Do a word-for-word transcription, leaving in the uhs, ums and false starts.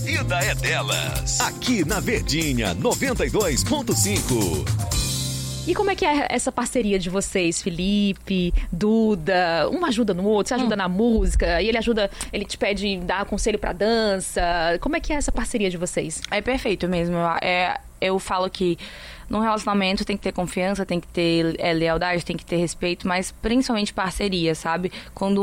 vida é delas. Aqui na Verdinha noventa e dois ponto cinco. E como é que é essa parceria de vocês, Felipe, Duda? Um ajuda no outro, você ajuda hum. na música, e ele ajuda, ele te pede dar conselho pra dança. Como é que é essa parceria de vocês? É perfeito mesmo. É, eu falo que num relacionamento tem que ter confiança, tem que ter é, lealdade, tem que ter respeito, mas principalmente parceria, sabe? Quando